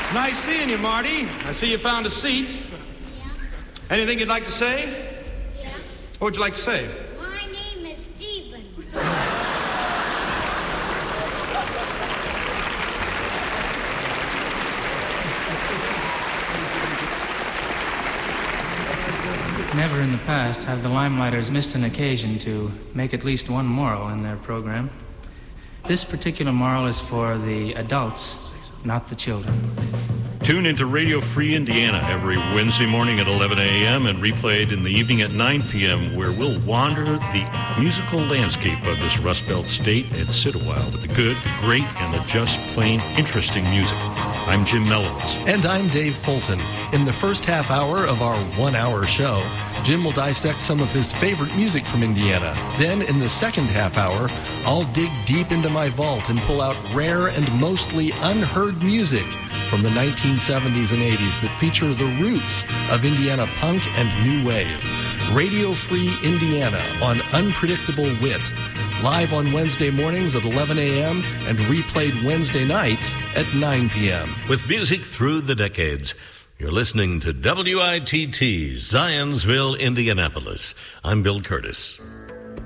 It's nice seeing you, Marty. I see you found a seat. Yeah. Anything you'd like to say? Yeah. What would you like to say? My name is Stephen. Never in the past have the Limelighters missed an occasion to make at least one moral in their program. This particular moral is for the adults, not the children. Tune into Radio Free Indiana every Wednesday morning at 11 a.m. and replayed in the evening at 9 p.m., where we'll wander the musical landscape of this Rust Belt state and sit a while with the good, the great, and the just plain interesting music. I'm Jim Mellows. And I'm Dave Fulton. In the first half hour of our 1 hour show, Jim will dissect some of his favorite music from Indiana. Then, in the second half hour, I'll dig deep into my vault and pull out rare and mostly unheard music from the 1970s and 80s that feature the roots of Indiana punk and new wave. Radio Free Indiana on Unpredictable Wit. Live on Wednesday mornings at 11 a.m. and replayed Wednesday nights at 9 p.m. With music through the decades, you're listening to WITT, Zionsville, Indianapolis. I'm Bill Curtis.